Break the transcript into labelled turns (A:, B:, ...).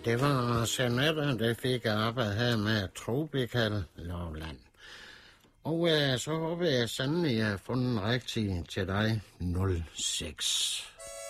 A: Det var Jeanette, der fik arbejde her med Tropical Lovland. Og så håber jeg sandelig, at jeg har fundet en rigtig til dig 06.